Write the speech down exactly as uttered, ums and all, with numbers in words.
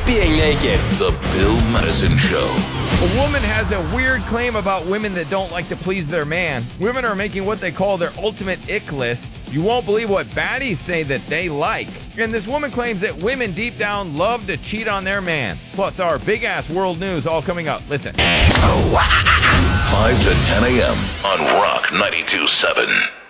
being naked. The Bill Madison Show. A woman has a weird claim about women that don't like to please their man. Women are making what they call their ultimate ick list. You won't believe what baddies say that they like. And this woman claims that women deep down love to cheat on their man. Plus our big-ass world news all coming up. Listen. five to ten a.m. on Rock ninety-two point seven.